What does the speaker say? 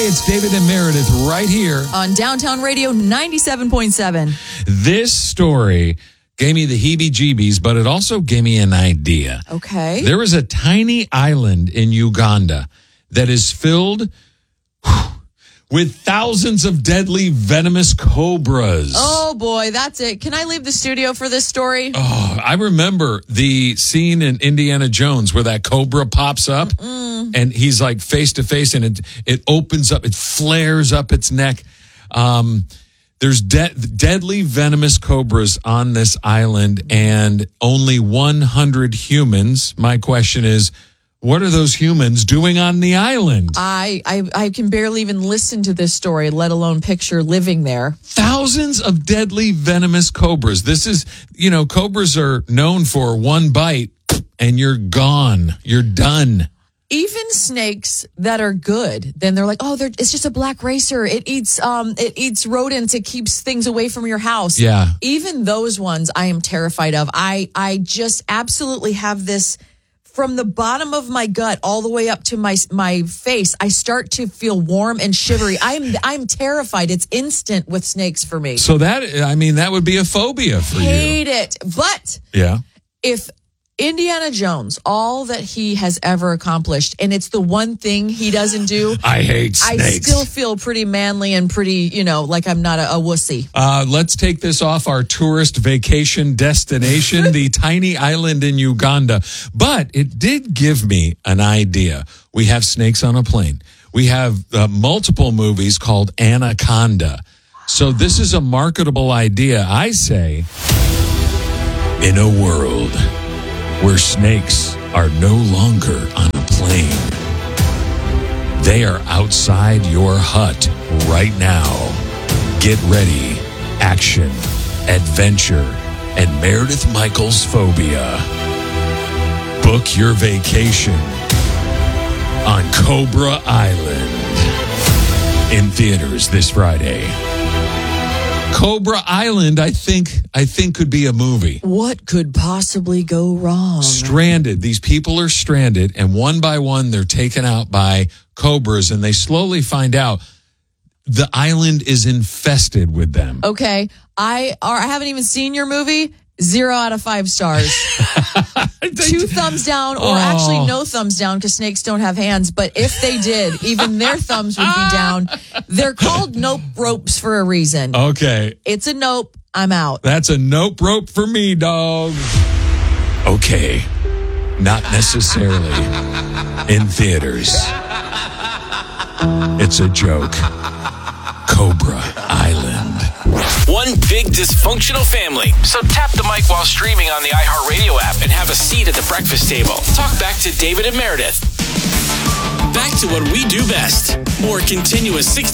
Hey, it's David and Meredith right here on Downtown Radio 97.7. This story gave me the heebie-jeebies, but it also gave me an idea. Okay. There is a tiny island in Uganda that is filled with thousands of deadly venomous cobras. Oh, boy, that's it. Can I leave the studio for this story? Oh, I remember the scene in Indiana Jones where that cobra pops up and he's like face to face and it opens up, it flares up its neck. There's deadly venomous cobras on this island and only 100 humans. My question is, what are those humans doing on the island? I can barely even listen to this story, let alone picture living there. Thousands of deadly venomous cobras. This is, cobras are known for one bite and you're gone. You're done. Even snakes that are good, then they're like, it's just a black racer. It eats rodents. It keeps things away from your house. Yeah. Even those ones I am terrified of. I just absolutely have this. From the bottom of my gut all the way up to my face, I start to feel warm and shivery. I'm terrified. It's instant with snakes for me. So that would be a phobia for you. Hate it. But yeah, if Indiana Jones, all that he has ever accomplished, and it's the one thing he doesn't do. I hate snakes. I still feel pretty manly and pretty, like I'm not a wussy. Let's take this off our tourist vacation destination, the tiny island in Uganda. But it did give me an idea. We have snakes on a plane. We have multiple movies called Anaconda. So this is a marketable idea. I say, in a world where snakes are no longer on a plane, they are outside your hut right now. Get ready, action, adventure, and Meredith Michaels' phobia. Book your vacation on Cobra Island. In theaters this Friday. Cobra Island, I think could be a movie. What could possibly go wrong? Stranded. These people are stranded, and one by one, they're taken out by cobras, and they slowly find out the island is infested with them. Okay. I haven't even seen your movie. 0 out of 5 stars. 2 thumbs down, or actually no thumbs down because snakes don't have hands. But if they did, even their thumbs would be down. They're called nope ropes for a reason. Okay. It's a nope. I'm out. That's a nope rope for me, dog. Okay. Not necessarily in theaters. It's a joke. Cobra Island. One big dysfunctional family. So tap the mic while streaming on the iHeartRadio app and have a seat at the breakfast table. Talk back to David and Meredith. Back to what we do best. More continuous 60